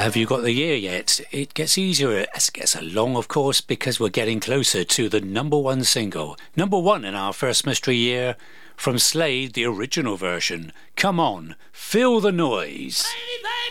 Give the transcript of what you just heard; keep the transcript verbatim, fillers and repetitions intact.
Have you got the year yet? It gets easier as it gets along, of course, because we're getting closer to the number one single. Number one in our first mystery year from Slade, the original version. Come on, feel the noise. Baby, baby.